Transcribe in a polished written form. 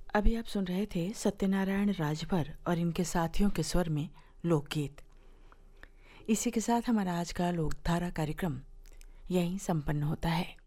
अभी आप सुन रहे थे सत्यनारायण राजभर और इनके साथियों के स्वर में लोकगीत। इसी के साथ हमारा आज का लोकधारा कार्यक्रम यहीं संपन्न होता है।